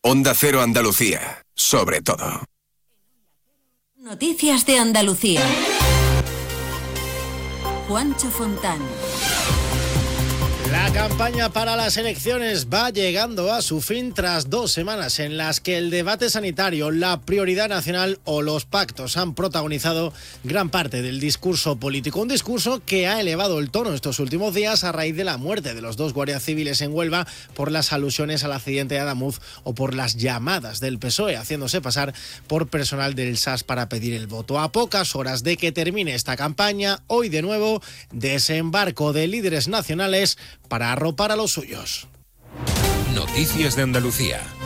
Onda Cero Andalucía, sobre todo. Noticias de Andalucía. Juancho Fontán. La campaña para las elecciones va llegando a su fin tras 2 semanas en las que el debate sanitario, la prioridad nacional o los pactos han protagonizado gran parte del discurso político. Un discurso que ha elevado el tono estos últimos días a raíz de la muerte de los 2 guardias civiles en Huelva, por las alusiones al accidente de Adamuz o por las llamadas del PSOE haciéndose pasar por personal del SAS para pedir el voto. A pocas horas de que termine esta campaña, hoy de nuevo desembarco de líderes nacionales para arropar a los suyos. Noticias de Andalucía.